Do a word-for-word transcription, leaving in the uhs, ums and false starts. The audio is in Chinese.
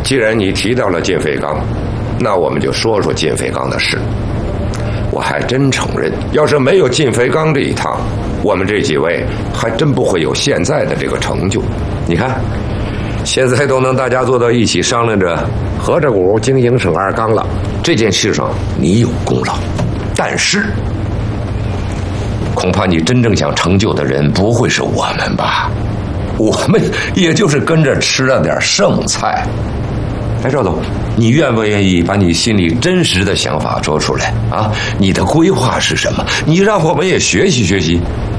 既然你提到了靳飞刚，那我们就说说靳飞刚的事。我还真承认，要是没有靳飞刚这一趟，我们这几位还真不会有现在的这个成就。你看，现在都能大家坐到一起商量着合着股经营省二钢了，这件事上你有功劳，但是恐怕你真正想成就的人不会是我们吧？我们也就是跟着吃了点剩菜。哎，赵总，你愿不愿意把你心里真实的想法说出来啊？你的规划是什么？你让我们也学习学习。